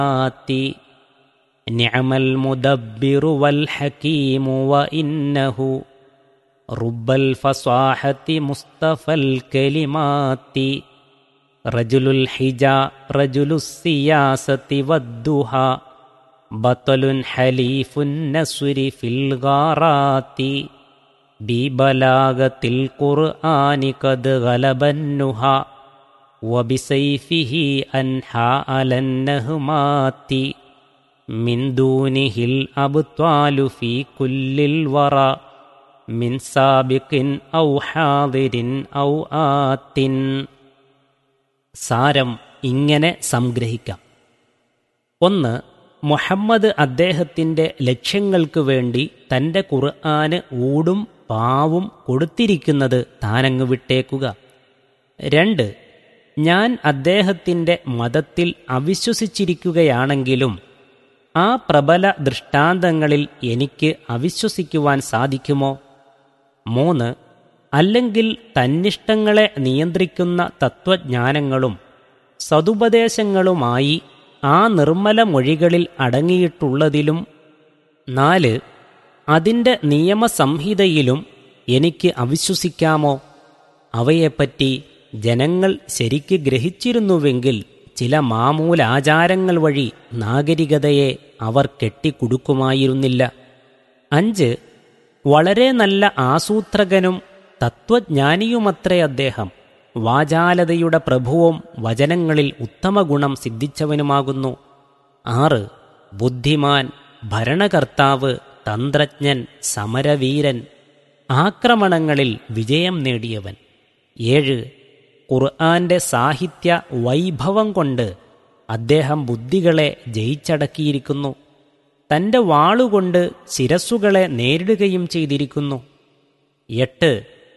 ആതി നിഅമൽ മുദബ്ബിറു വൽ ഹകീമു വഇന്നഹു റുബ്ബൽ ഫസാഹതി മുസ്തഫൽ കലിമാതി റജുലുൽ ഹിജാ റജുലുസ് സിയാസതി വദ്ദുഹാ ബതലുൻ ഹലീഫുൻ നസ്രി ഫിൽ ഗാറാതി ബിബലാഗത്തിൽ ഖുർആനി ഖദ് ഗലബന്നുഹാ വബിസൈഫിഹി അൻഹാ അലൻ നഹ്മാതി മിൻ ദൂനിഹിൽ അബ്ത്വാലു ഫീ കുല്ലിൽ വറാ മിൻ സാബിഖിൻ ഔ ഹാദിരിൻ ഔ ആത്തിൻ. സാരം ഇങ്ങനെ സംഗ്രഹിക്കാം. 1. മുഹമ്മദ് അദ്ദേഹത്തിൻ്റെ ലക്ഷ്യങ്ങൾക്ക് വേണ്ടി തൻ്റെ ഖുർആന് ഊടും പാവും കൊടുത്തിരിക്കുന്നത് താനങ്ങ് വിട്ടേക്കുക. 2. ഞാൻ അദ്ദേഹത്തിൻ്റെ മതത്തിൽ അവിശ്വസിച്ചിരിക്കുകയാണെങ്കിലും ആ പ്രബല ദൃഷ്ടാന്തങ്ങളിൽ എനിക്ക് അവിശ്വസിക്കുവാൻ സാധിക്കുമോ? 3. അല്ലെങ്കിൽ തന്നിഷ്ടങ്ങളെ നിയന്ത്രിക്കുന്ന തത്വജ്ഞാനങ്ങളും സതുപദേശങ്ങളുമായി ആ നിർമ്മല മൊഴികളിൽ അടങ്ങിയിട്ടുള്ളതിലും 4. അതിൻ്റെ നിയമസംഹിതയിലും എനിക്ക് അവിശ്വസിക്കാമോ? അവയെപ്പറ്റി ജനങ്ങൾ ശരിക്ക് ഗ്രഹിച്ചിരുന്നുവെങ്കിൽ ചില മാമൂലാചാരങ്ങൾ വഴി നാഗരികതയെ അവർ കെട്ടിക്കുടുക്കുമായിരുന്നില്ല. 5. വളരെ നല്ല ആസൂത്രകനും തത്വജ്ഞാനിയുമത്രേ അദ്ദേഹം. വാചാലതയുടെ പ്രഭുവും വചനങ്ങളിൽ ഉത്തമ ഗുണം സിദ്ധിച്ചവനുമാകുന്നു. 6. ബുദ്ധിമാൻ, ഭരണകർത്താവ്, തന്ത്രജ്ഞൻ, സമരവീരൻ, ആക്രമണങ്ങളിൽ വിജയം നേടിയവൻ. 7. ഖുർആന്റെ സാഹിത്യ വൈഭവം കൊണ്ട് അദ്ദേഹം ബുദ്ധികളെ ജയിച്ചടക്കിയിരിക്കുന്നു. തൻ്റെ വാളുകൊണ്ട് ശിരസ്സുകളെ നേരിടുകയും ചെയ്തിരിക്കുന്നു. 8.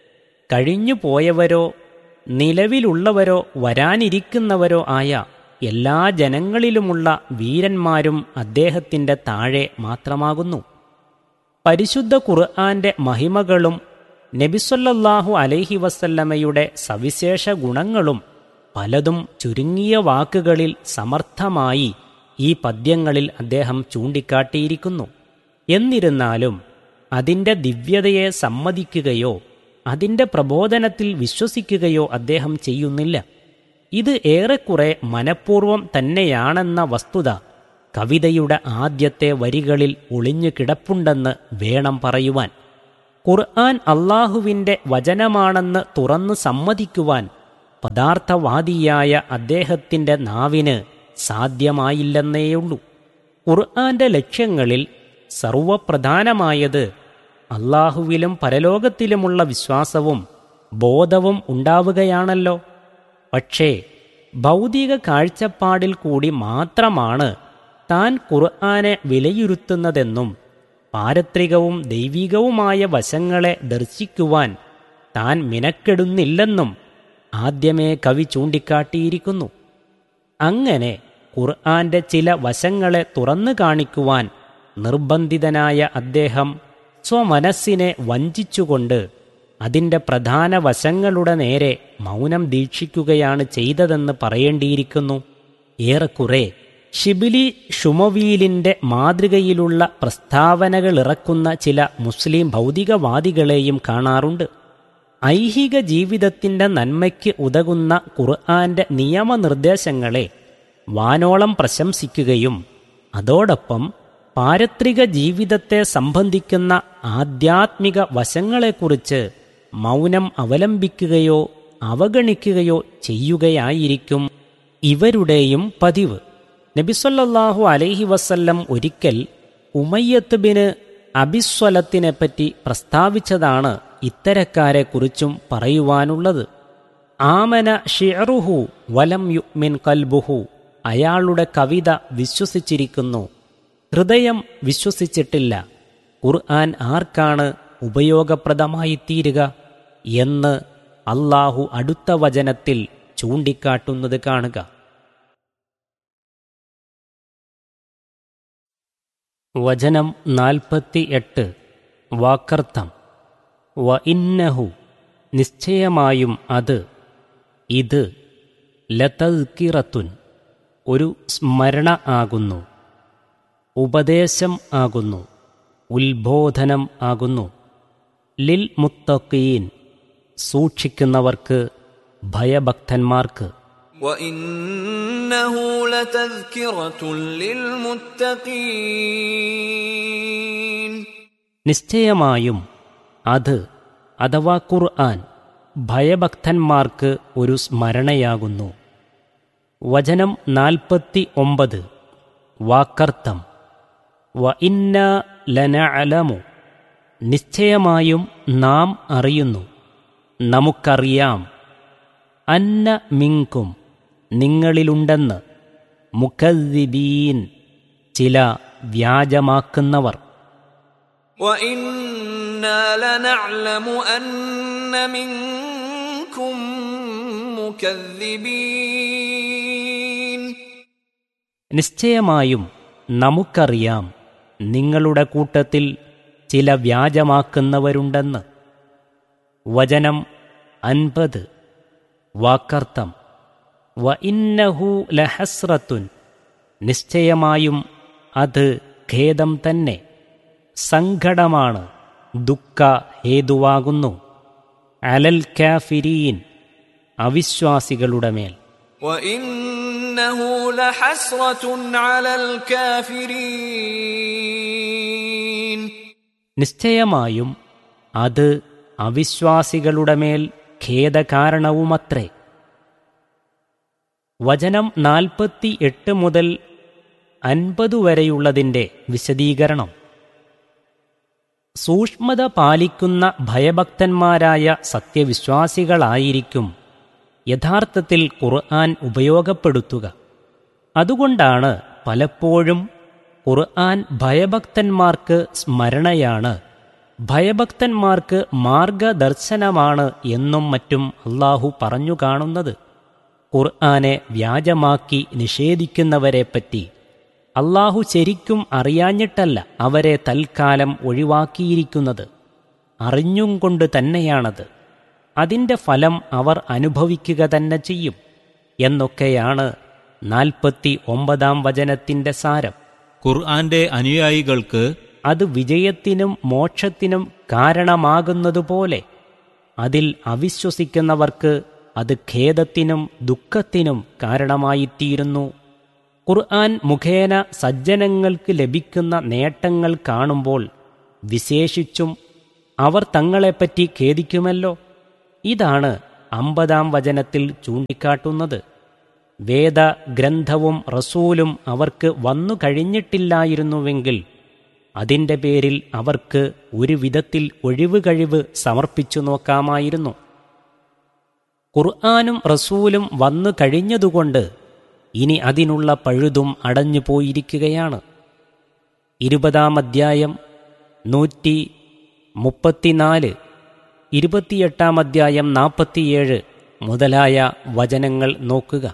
കഴിഞ്ഞുപോയവരോ നിലവിലുള്ളവരോ വരാനിരിക്കുന്നവരോ ആയ എല്ലാ ജനങ്ങളിലുമുള്ള വീരന്മാരും അദ്ദേഹത്തിൻ്റെ താഴെ മാത്രമാകുന്നു. പരിശുദ്ധ ഖുർആന്റെ മഹിമകളും നബിസല്ലല്ലാഹു അലൈഹി വസല്ലമയുടെ സവിശേഷ ഗുണങ്ങളും പലതും ചുരുങ്ങിയ വാക്കുകളിൽ സമർത്ഥമായി ഈ പദ്യങ്ങളിൽ അദ്ദേഹം ചൂണ്ടിക്കാട്ടിയിരിക്കുന്നു. എന്നിരുന്നാലും അതിൻ്റെ ദിവ്യതയെ സമ്മതിക്കുകയോ അതിൻ്റെ പ്രബോധനത്തിൽ വിശ്വസിക്കുകയോ അദ്ദേഹം ചെയ്യുന്നില്ല. ഇത് ഏറെക്കുറെ മനഃപൂർവം തന്നെയാണെന്ന വസ്തുത കവിതയുടെ ആദ്യത്തെ വരികളിൽ ഒളിഞ്ഞു കിടപ്പുണ്ടെന്ന് വേണം പറയുവാൻ. ഖുർആൻ അള്ളാഹുവിൻ്റെ വചനമാണെന്ന് തുറന്നു സമ്മതിക്കുവാൻ പദാർത്ഥവാദിയായ അദ്ദേഹത്തിൻ്റെ നാവിന് സാധ്യമായില്ലെന്നേയുള്ളൂ. ഖുർആന്റെ ലക്ഷ്യങ്ങളിൽ സർവപ്രധാനമായത് അള്ളാഹുവിലും പരലോകത്തിലുമുള്ള വിശ്വാസവും ബോധവും ഉണ്ടാവുകയാണല്ലോ. പക്ഷേ ഭൗതിക കാഴ്ചപ്പാടിൽ കൂടി മാത്രമാണ് താൻ ഖുർആനെ വിലയിരുത്തുന്നതെന്നും പാരത്രികവും ദൈവികവുമായ വശങ്ങളെ ദർശിക്കുവാൻ താൻ മിനക്കെടുന്നില്ലെന്നും ആദ്യമേ കവി ചൂണ്ടിക്കാട്ടിയിരിക്കുന്നു. അങ്ങനെ ഖുർആന്റെ ചില വശങ്ങളെ തുറന്നു കാണിക്കുവാൻ നിർബന്ധിതനായ അദ്ദേഹം സ്വമനസ്സിനെ വഞ്ചിച്ചുകൊണ്ട് അതിൻ്റെ പ്രധാന വശങ്ങളുടെ നേരെ മൗനം ദീക്ഷിക്കുകയാണ് ചെയ്തതെന്ന് പറയേണ്ടിയിരിക്കുന്നു. ഏറെക്കുറെ ഷിബിലി ഷുമവീലിൻ്റെ മാതൃകയിലുള്ള പ്രസ്താവനകളിറക്കുന്ന ചില മുസ്ലിം ഭൗതികവാദികളെയും കാണാറുണ്ട്. ഐഹിക ജീവിതത്തിൻ്റെ നന്മയ്ക്ക് ഉതകുന്ന ഖുർആന്റെ നിയമനിർദ്ദേശങ്ങളെ വാനോളം പ്രശംസിക്കുകയും അതോടൊപ്പം പാരത്രിക ജീവിതത്തെ സംബന്ധിക്കുന്ന ആധ്യാത്മിക വശങ്ങളെക്കുറിച്ച് മൗനം അവലംബിക്കുകയോ അവഗണിക്കുകയോ ചെയ്യുകയായിരിക്കും ഇവരുടെയും പതിവ്. നബിസല്ലല്ലാഹു അലൈഹി വസല്ലം ഒരിക്കൽ ഉമയ്യത്ത് ബിന് അബിസ്വലത്തിനെപ്പറ്റി പ്രസ്താവിച്ചതാണ് ഇത്തരക്കാരെക്കുറിച്ചും പറയുവാനുള്ളത്. ആമന ഷിഅറുഹു വലം യുഅ്മിൻ ഖൽബുഹു. അയാളുടെ കവിത വിശ്വസിച്ചിരിക്കുന്നു, ഹൃദയം വിശ്വസിച്ചിട്ടില്ല. ഖുർആൻ ആർക്കാണ് ഉപയോഗപ്രദമായി തീരുക എന്ന് അല്ലാഹു അടുത്ത വചനത്തിൽ ചൂണ്ടിക്കാട്ടുന്നത് കാണുക. വചനം 48. വാക്കർത്ഥം. വ ഇന്നഹു, നിശ്ചയമായും അത്, ഇത്, ലതസ്കിറത്തുൻ, ഒരു സ്മരണ ആകുന്നു, ഉപദേശം ആകുന്നു, ഉത്ബോധനം ആകുന്നു. ലിൽ മുത്തഖീൻ, സൂക്ഷിക്കുന്നവർക്ക്, ഭയഭക്തന്മാർക്ക്. وَإِنَّهُ لَتَذْكِرَةٌ لِّلْمُتَّقِينَ, നിശ്ചയമായും അത് അഥവാ ഖുർആൻ ഭയഭക്തന്മാർക്ക് ഒരു സ്മരണയാകുന്നു. വചനം 49 വാക്കർത്ഥം. വ ഇന്നാ ലനഅലമു, നിശ്ചയമായും നാം അറിയുന്നു, നമുക്കറിയാം, അന്ന മിൻകും, നിങ്ങളിലുണ്ടെന്ന്, മുകദ്ദിബീൻ, ചില വ്യാജമാക്കുന്നവർ. وَإِنَّا لَنَعْلَمُ أَنَّ مِنكُم مُكَذِّبِينَ, നിശ്ചയമായും നമുക്കറിയാം, നിങ്ങളുടെ കൂട്ടത്തിൽ ചില വ്യാജമാക്കുന്നവരുണ്ടെന്ന്. വചനം 50 വാക്കർത്ഥം. വ ഇന്നഹു ലഹസ്രത്തുൻ, നിശ്ചയമായും അത് ഖേദം തന്നെ, സങ്കടമാണ്, ദുഃഖ ഹേതുവാകുന്നു. അലൽ കാഫിരീൻ, അവിശ്വാസികളുടെ മേൽ. وَإِنَّهُ لَحَسْرَةٌ عَلَى الْكَافِرِينَ, നിശ്ചയമായും അത് അവിശ്വാസികളുടെ മേൽ ഖേദകാരണവുമത്രേ. വചനം 48 മുതൽ 50 വരെയുള്ളതിൻ്റെ വിശദീകരണം. സൂക്ഷ്മത പാലിക്കുന്ന ഭയഭക്തന്മാരായ സത്യവിശ്വാസികളായിരിക്കും യഥാർത്ഥത്തിൽ ഖുർആൻ ഉപയോഗപ്പെടുത്തുക. അതുകൊണ്ടാണ് പലപ്പോഴും ഖുർആൻ ഭയഭക്തന്മാർക്ക് സ്മരണയാണ്, ഭയഭക്തന്മാർക്ക് മാർഗദർശനമാണ് എന്നും മറ്റും അല്ലാഹു പറഞ്ഞു കാണുന്നത്. ഖുർആനെ വ്യാജമാക്കി നിഷേധിക്കുന്നവരെപ്പറ്റി അല്ലാഹു ശരിക്കും അറിയാഞ്ഞിട്ടല്ല അവരെ തൽക്കാലം ഒഴിവാക്കിയിരിക്കുന്നത്, അറിഞ്ഞും കൊണ്ട് തന്നെയാണത്. അതിൻ്റെ ഫലം അവർ അനുഭവിക്കുക തന്നെ ചെയ്യും എന്നൊക്കെയാണ് 49 വചനത്തിൻ്റെ സാരം. ഖുർആന്റെ അനുയായികൾക്ക് അത് വിജയത്തിനും മോക്ഷത്തിനും കാരണമാകുന്നതുപോലെ അതിൽ അവിശ്വസിക്കുന്നവർക്ക് അത് ഖേദത്തിനും ദുഃഖത്തിനും കാരണമായിത്തീരുന്നു. ഖുർആൻ മുഖേന സജ്ജനങ്ങൾക്ക് ലഭിക്കുന്ന നേട്ടങ്ങൾ കാണുമ്പോൾ വിശേഷിച്ചും അവർ തങ്ങളെപ്പറ്റി ഖേദിക്കുമല്ലോ. ഇതാണ് 50 വചനത്തിൽ ചൂണ്ടിക്കാട്ടുന്നത്. വേദഗ്രന്ഥവും റസൂലും അവർക്ക് വന്നു കഴിഞ്ഞിട്ടില്ലായിരുന്നുവെങ്കിൽ അതിൻ്റെ പേരിൽ അവർക്ക് ഒരു വിധത്തിൽ ഒഴിവുകഴിവ് സമർപ്പിച്ചു നോക്കാമായിരുന്നു. ഖുർആനും റസൂലും വന്നു കഴിഞ്ഞതുകൊണ്ട് ഇനി അതിനുള്ള പഴുതും അടഞ്ഞു പോയിരിക്കുകയാണ്. 20 അധ്യായം 134, 28 അധ്യായം 47 മുതലായ വചനങ്ങൾ നോക്കുക.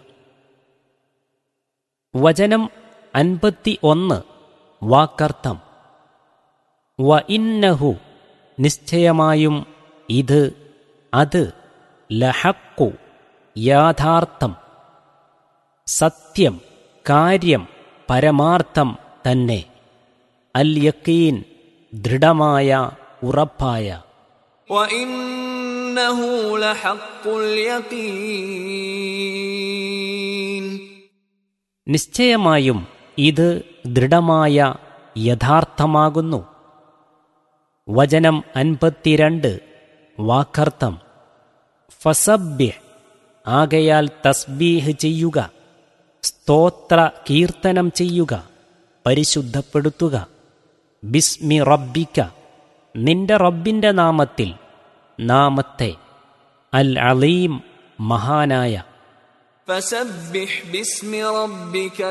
വചനം 51 വാക്കർത്ഥം. വ ഇന്നഹു, നിശ്ചയമായും ഇത്, അത്, ലഹഖു, യാഥാർത്ഥം, സത്യം, കാര്യം, പരമാർത്ഥം തന്നെ, അൽ യഖീൻ, ദൃഢമായ, ഉറപ്പായ. وَإِنَّهُ لَحَقُّ الْيَقِينِ, നിശ്ചയമായും ഇത് ദൃഢമായ യഥാർത്ഥമാകുന്നു. വചനം 52 വാക്കർത്ഥം. ഫസബ്ബിഹ്, ആകയാൽ തസ്ബീഹ് ചെയ്യുക, സ്തോത്ര കീർത്തനം ചെയ്യുക, പരിശുദ്ധപ്പെടുത്തുക. ബിസ്മി റബ്ബിക, നിന്റെ റബ്ബിന്റെ നാമത്തിൽ, നാമത്തെ, അൽ അലീം, മഹാനായ. فسبح باسم ربك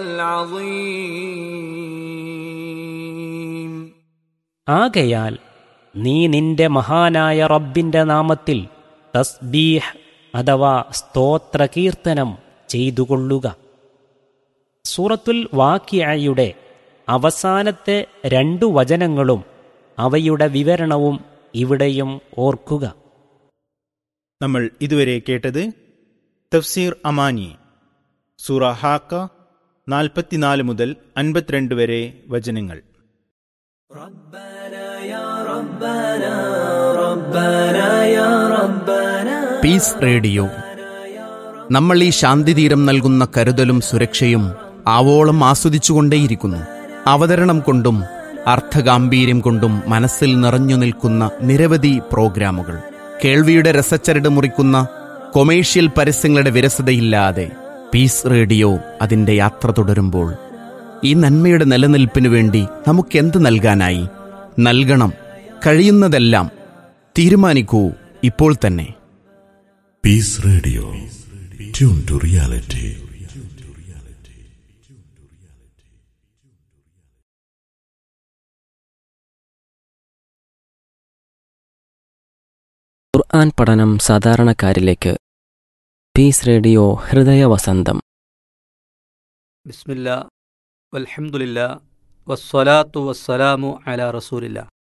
العظيم, ആകയാൽ നീ നിന്റെ മഹാനായ റബ്ബിന്റെ നാമത്തിൽ തസ്ബീഹ് അഥവാ സ്തോത്ര കീർത്തനം ചെയ്തുകൊള്ളുക. സൂറത്തുൽ വാഖിഅയുടെ അവസാനത്തെ 2 വചനങ്ങളും അവയുടെ വിവരണവും ഇവിടെയും ഓർക്കുക. നമ്മൾ ഇതുവരെ കേട്ടത് തഫ്സീർ അമാനി, സൂറ ഹാക്ക, 44 മുതൽ 52 വരെ വചനങ്ങൾ. Piece radio. നമ്മൾ ഈ ശാന്തിതീരം നൽകുന്ന കരുതലും സുരക്ഷയും ആവോളം ആസ്വദിച്ചുകൊണ്ടേയിരിക്കുന്നു. അവതരണം കൊണ്ടും അർത്ഥഗാംഭീര്യം കൊണ്ടും മനസ്സിൽ നിറഞ്ഞു നിൽക്കുന്ന നിരവധി പ്രോഗ്രാമുകൾ, കേൾവിയുടെ രസച്ചരട് മുറിക്കുന്ന കൊമേഴ്ഷ്യൽ പരസ്യങ്ങളുടെ വിരസതയില്ലാതെ പീസ് റേഡിയോ അതിൻ്റെ യാത്ര തുടരുമ്പോൾ ഈ നന്മയുടെ നിലനിൽപ്പിനു വേണ്ടി നമുക്കെന്ത് നൽകാനായി? നൽകണം. കഴിയുന്നതെല്ലാം. തീരുമാനിക്കൂ ഇപ്പോൾ തന്നെ. Piece radio, tune to reality. ഖുർആൻ പഠനം സാധാരണക്കാരിലേക്ക്. Piece radio ഹൃദയവസന്തം. ബിസ്മില്ലാ വൽഹംദുലില്ലാ വസ്സലാത്തു വസ്സലാമു അലാ റസൂലില്ലാ.